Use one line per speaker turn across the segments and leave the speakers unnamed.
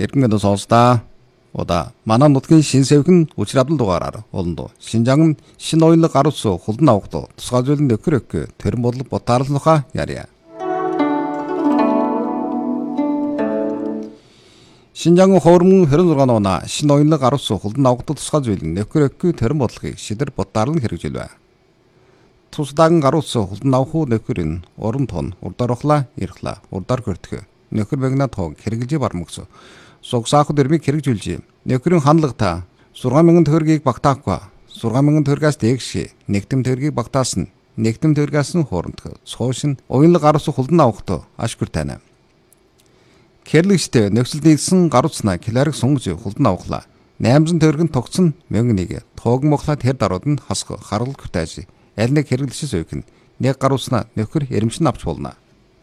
эргэнгэд сонсдаа. Ода манай нутгийн шин сэвхэн учрабл дугаараар олондоо Шинжаан шин оюунлаг гар утсаа хулдан авахдаа тусгай зүйлэн нөхөр өгөө тэрэн бодлого ботаарлынхаа яриа. Шинжаан хоормон 26 оноо шин оюунлаг гар утсаа хулдан авахдаа тусгай зүйлэн нөхөр өгөө тэрэн бодлогыг шидэр ботаарлан хэрэгжүүлвэ. Тусдаагийн гар утсаа хулдан авах нөхөрийн уран тон урдарахла ирхла урдар гөртгөө нөхөр багна тоог хэрэгжилж бармагс. Согсаахад өрмийг хэрэгжүүлж нөхрийн хандлагатай 6000 төгрөгийг багтаахгүй 6000 төгрөгөөс дээш нэгдэм төгрөгийг багтаасан нэгдэм төгрөгөөс нь хоорондох цоошин оюунлаг гар утсаа хулдан авахдаа ашгүр тайна. Хэрлэгчтэй нөхцөл нэгсэн гар утснаа киларыг сунгаж хулдан авахлаа 800 төгрөгийн тогтсон 1001 тоог мохла тэр дарууд нь хасах харгал хүртэж аль нэг хэрэглэгчээс өгнө нэг гар утснаа нөхөр эрэмшин авч болно.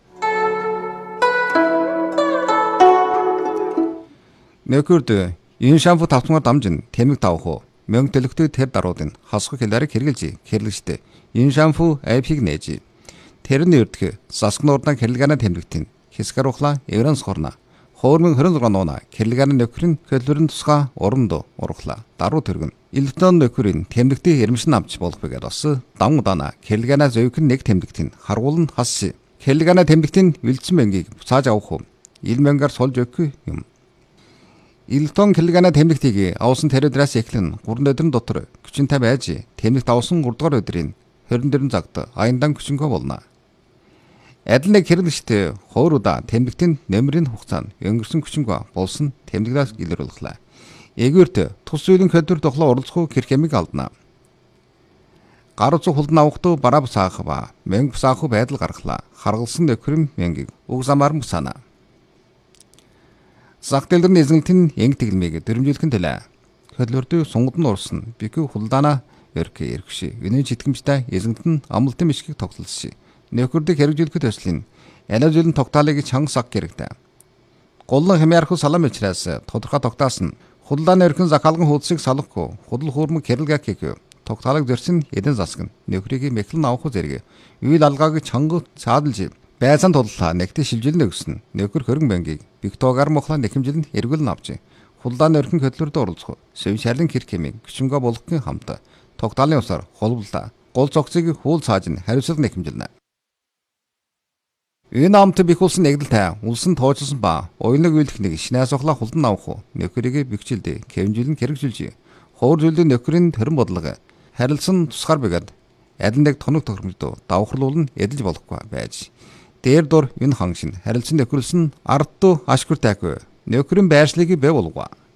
Нөхөрд энэ шампу тавтмаар дамжин тэмэг тавах мөнгө төлөхтэй тэр даруудын хасах хэлээрийг хэрэгжилж хэрлэгчтэй энэ шампу айпиг нээж тэрний өрдөх засгын урдаа хэрлэгэнэ тэмдэгтэн хэсгэр ухлаа эврэнс хорно хоормын 26 нуна хэрлэгэнэ нөхрийн хөлөрийн тусгай уранд урахлаа даруу тэргэн электон нөхрийн тэмдэгтийн эрэмшин авч болох бэгээд бас дан удана хэрлэгэнэ зөөхөн нэг тэмдэгтэн харгуулн хасси хэрлэгэнэ тэмдэгтийн үлдсэн мөнгийг цааж авах ил мөнгөөр сулж өгөх юм. Электон хэлгэнэ тэмдэгтийг авсан тэрэдрээс эхлэн 3 өдрийн дотор хүчинтэй байж тэмдэгт авсан 3 дугаар өдрийн 24 цагт аяндан хүчингөө болно. Адил нэг хэрэглэгчтэй хооруда тэмдэгтийн нөмрийн хугацаанд өнгөрсөн хүчингөө болсон тэмдэгтээс илрүүлглаа. Ээгүүрт тус зүйлийн хөдөлгөөр тоглоо оролцох хэрэг хэмиг алдна. Гар утсаа хулдан авахдаа бараа бусаах ба мөнгө бусаах байдал гаргалаа. Харгалсан нөхрийн мөнгийг уг замаар мусана. Зах дэлгэрний эзэнтэн энг тэглэмийг дөрвөлжүүлэхэн төлөө. Хөдөлгөрдөө сунгад нь урсан бикүү хулдаана өрх эрхши. Өнөө житгэмжтэй эзэнтэн амлалтын мишгийг тогтолцсон. Нөхөрдийг хэрэгжүүлэхэд төслийн аль зүйлэн тогтоолыг чанга саг хэрэгтэй. Голлон хэмээрх салам ичраас тодорхой тогтаасан хулдааны өрхөн захалган хуудсыг салахгүй худал хуурмаг хэрэглэг хийх. Тогтоолыг зөрсөн эдэн засгна. Нөхрийг мэхлэн авах зэрэг үйл алгааг чанга цаадалж байсан туллаа нэгт шилжилнэ өгсөн. Нөхөр хөрөнгө банкийг Виктогар мохлаа нэхэмжилэн эргүүлэн авч хулдааны өрхөн хөдлөлтөд оролцох. Сэв шарлын хэрэг хэмээн гүшингөө болгохын хамт тогтоолын усаар холболлоо. Гол цогцыг хуул цааж нь хариуцлага нэхэмжилнэ. Энэ амт бихүүлсэн нэгдэлтэй улсын тооцсон ба оюунлаг үйлдэх шинээс охлоо хулдан авах нөхрийг бэхжилдэ кэмжилэн хэрэгжүүлж хуур зүйлийн нөхрийн төрөн бодлого харилцсан тусгаар бэгэд адил нэг тоног тохиромжтой давхарлуулн эдэлж болохгүй байж. Дээр дор энэ хангшин харилцан нөхөрлсөн ардтуу ашгүр тайгүй нөхрийн байршлыг бий болгоо.